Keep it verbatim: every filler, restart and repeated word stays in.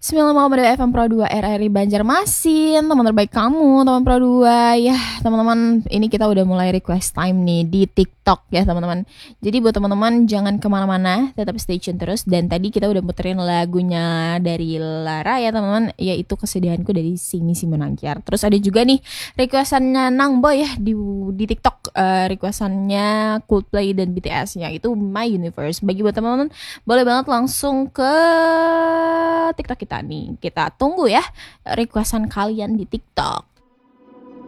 sembilan puluh lima F M Pro dua R R I Banjarmasin, teman terbaik kamu, teman Pro dua. Ya, teman-teman, ini kita udah mulai request time nih di TikTok ya, teman-teman. Jadi buat teman-teman jangan kemana-mana, tetap stay tune terus. Dan tadi kita udah muterin lagunya dari Lara ya, teman-teman, yaitu Kesedihanku dari Sini Si Menangkir. Terus ada juga nih requestannya Nang Boy ya di di TikTok, uh, requestannya Coldplay dan B T S yang itu My Universe. Bagi buat teman-teman, boleh banget langsung ke TikTok kita nih. Kita tunggu ya requestan kalian di TikTok.